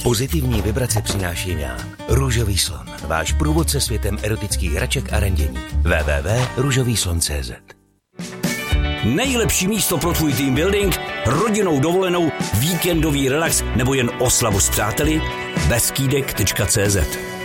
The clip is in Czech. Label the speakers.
Speaker 1: Pozitivní vibrace přináším já, Růžový slon, váš průvodce světem erotických hraček a randění. www.ružovýslon.cz.
Speaker 2: Nejlepší místo pro tvůj team building, rodinnou dovolenou, víkendový relax nebo jen oslavu s přáteli? Beskydek.cz